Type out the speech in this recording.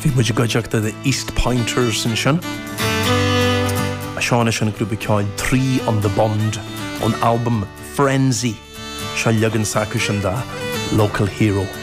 Bhí muidir goideachta the East Pointers in sin. A seána sin grúpa ceáil 3 on the Bond, an album Frenzy. Se legan sacu sin da Local Hero.